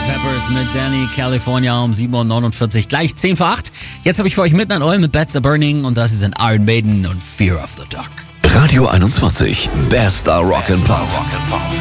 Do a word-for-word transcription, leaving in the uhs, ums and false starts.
Peppers mit Danny California um sieben Uhr neunundvierzig, gleich zehn vor acht. Jetzt habe ich für euch Midnight Oil mit Bats Are Burning und das sind Iron Maiden und Fear of the Dark. Radio einundzwanzig, bester Rock and Pop.